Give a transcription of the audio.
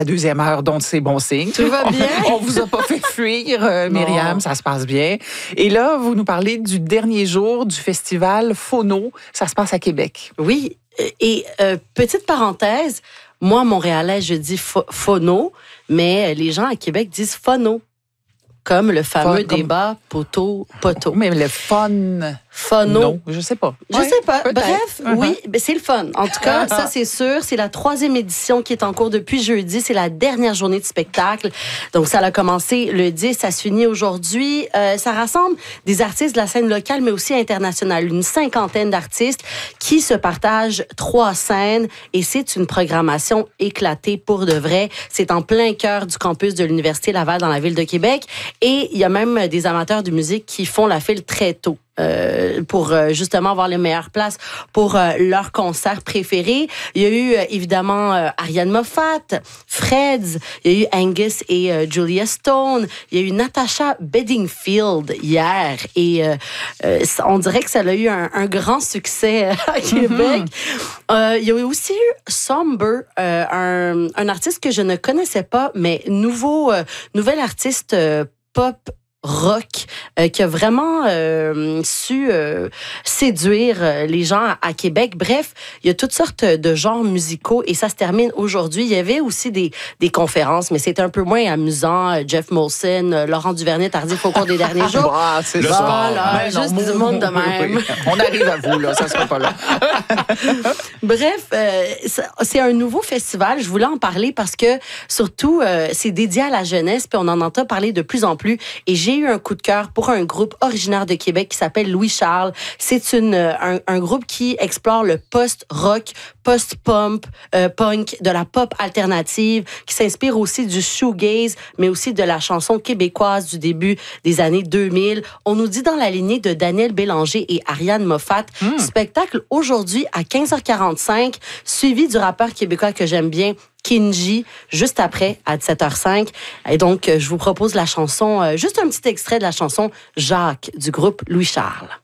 La deuxième heure, donc c'est bon signe. Tout va bien? On vous a pas fait fuir, Myriam, ça se passe bien. Et là, vous nous parlez du dernier jour du festival Phono. Ça se passe à Québec. Oui, et petite parenthèse, moi, Montréalais, je dis phono, mais les gens à Québec disent phono. Comme le fameux débat poteau-poteau. Mais le fun... Phono. Non, je sais pas. Je sais pas. Peut-être. Bref, oui, c'est le fun. En tout cas, ça, c'est sûr. C'est la 3e édition qui est en cours depuis jeudi. C'est la dernière journée de spectacle. Donc, ça a commencé le 10, ça se finit aujourd'hui. Ça rassemble des artistes de la scène locale, mais aussi internationale. Une 50aine d'artistes qui se partagent 3 scènes et c'est une programmation éclatée pour de vrai. C'est en plein cœur du campus de l'Université Laval dans la ville de Québec. Et il y a même des amateurs de musique qui font la file très tôt. Pour justement avoir les meilleures places pour leurs concerts préférés. Il y a eu évidemment Ariane Moffat, Freds, il y a eu Angus et Julia Stone, il y a eu Natasha Bedingfield hier et on dirait que ça a eu un grand succès à Québec. Il y a aussi eu Somber, un artiste que je ne connaissais pas, mais nouvel artiste pop rock qui a vraiment su séduire les gens à Québec. Bref, il y a toutes sortes de genres musicaux et ça se termine aujourd'hui. Il y avait aussi des conférences, mais c'était un peu moins amusant. Jeff Molson, Laurent Duvernay-Tardif au cours des derniers jours. Ah, c'est ça. Voilà, juste du monde de même. Oui. On arrive à vous, là, ça sera pas là. Bref, c'est un nouveau festival. Je voulais en parler parce que, surtout, c'est dédié à la jeunesse, puis on en entend parler de plus en plus. Et j'ai eu un coup de cœur pour un groupe originaire de Québec qui s'appelle Louis Charles. C'est un groupe qui explore le post-rock, post-punk, de la pop alternative, qui s'inspire aussi du shoegaze, mais aussi de la chanson québécoise du début des années 2000. On nous dit dans la lignée de Daniel Bélanger et Ariane Moffat. Spectacle aujourd'hui à 15h45, suivi du rappeur québécois que j'aime bien, Kinji, juste après, à 17h05. Et donc, je vous propose la chanson, juste un petit extrait de la chanson Jacques du groupe Louis Charles.